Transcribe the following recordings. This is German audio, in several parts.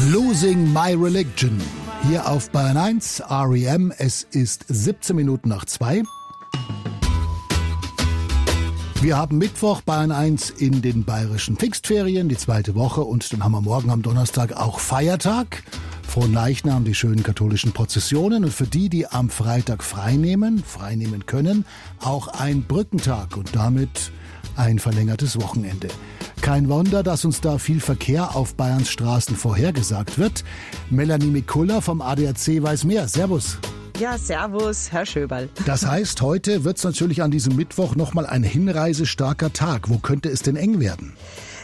Losing My Religion. Hier auf Bayern 1, R.E.M. Es ist 17 Minuten nach 2. Wir haben Mittwoch, Bayern 1 in den bayerischen Pfingstferien, die zweite Woche. Und dann haben wir morgen am Donnerstag auch Feiertag. Frohen Leichnam, die schönen katholischen Prozessionen. Und für die, die am Freitag freinehmen können, auch ein Brückentag und damit ein verlängertes Wochenende. Kein Wunder, dass uns da viel Verkehr auf Bayerns Straßen vorhergesagt wird. Melanie Mikulla vom ADAC weiß mehr. Servus. Ja, servus, Herr Schöberl. Das heißt, heute wird es natürlich an diesem Mittwoch nochmal ein hinreisestarker Tag. Wo könnte es denn eng werden?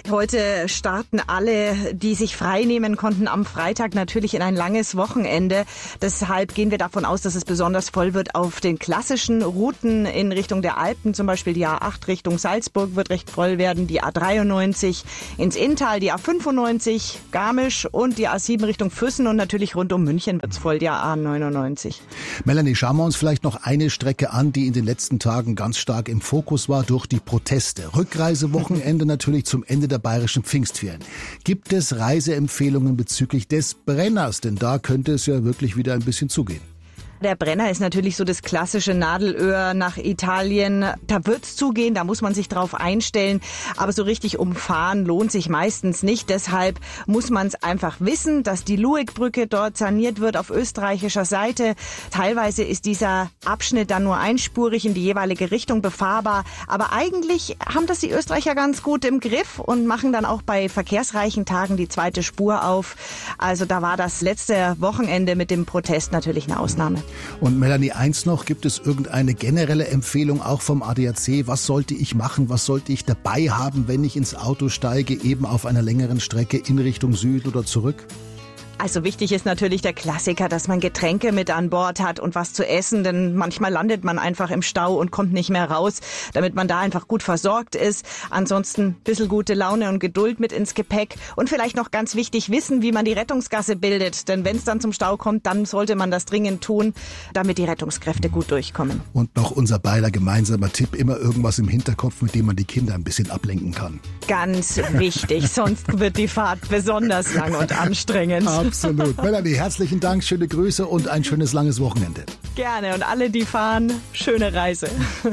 Heute starten alle, die sich frei nehmen konnten, am Freitag natürlich in ein langes Wochenende. Deshalb gehen wir davon aus, dass es besonders voll wird auf den klassischen Routen in Richtung der Alpen. Zum Beispiel die A8 Richtung Salzburg wird recht voll werden, die A93 ins Inntal, die A95 Garmisch und die A7 Richtung Füssen und natürlich rund um München wird es voll, die A99. Melanie, schauen wir uns vielleicht noch eine Strecke an, die in den letzten Tagen ganz stark im Fokus war durch die Proteste. Rückreisewochenende natürlich zum Ende der bayerischen Pfingstferien. Gibt es Reiseempfehlungen bezüglich des Brenners? Denn da könnte es ja wirklich wieder ein bisschen zugehen. Der Brenner ist natürlich so das klassische Nadelöhr nach Italien. Da wird's zugehen, da muss man sich drauf einstellen. Aber so richtig umfahren lohnt sich meistens nicht. Deshalb muss man es einfach wissen, dass die Luegbrücke dort saniert wird auf österreichischer Seite. Teilweise ist dieser Abschnitt dann nur einspurig in die jeweilige Richtung befahrbar. Aber eigentlich haben das die Österreicher ganz gut im Griff und machen dann auch bei verkehrsreichen Tagen die zweite Spur auf. Also da war das letzte Wochenende mit dem Protest natürlich eine Ausnahme. Und Melanie, eins noch, gibt es irgendeine generelle Empfehlung auch vom ADAC? Was sollte ich machen, was sollte ich dabei haben, wenn ich ins Auto steige, eben auf einer längeren Strecke in Richtung Süden oder zurück? Also wichtig ist natürlich der Klassiker, dass man Getränke mit an Bord hat und was zu essen, denn manchmal landet man einfach im Stau und kommt nicht mehr raus, damit man da einfach gut versorgt ist. Ansonsten ein bisschen gute Laune und Geduld mit ins Gepäck und vielleicht noch ganz wichtig wissen, wie man die Rettungsgasse bildet, denn wenn es dann zum Stau kommt, dann sollte man das dringend tun, damit die Rettungskräfte gut durchkommen. Und noch unser beider gemeinsamer Tipp, immer irgendwas im Hinterkopf, mit dem man die Kinder ein bisschen ablenken kann. Ganz wichtig, sonst wird die Fahrt besonders lang und anstrengend. Absolut. Melanie, herzlichen Dank, schöne Grüße und ein schönes langes Wochenende. Gerne und alle, die fahren, schöne Reise.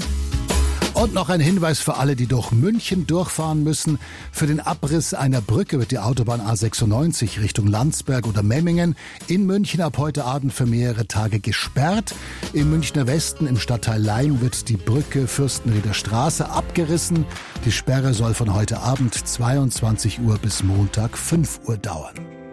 Und noch ein Hinweis für alle, die durch München durchfahren müssen. Für den Abriss einer Brücke wird die Autobahn A96 Richtung Landsberg oder Memmingen in München ab heute Abend für mehrere Tage gesperrt. Im Münchner Westen im Stadtteil Laim wird die Brücke Fürstenrieder Straße abgerissen. Die Sperre soll von heute Abend 22 Uhr bis Montag 5 Uhr dauern.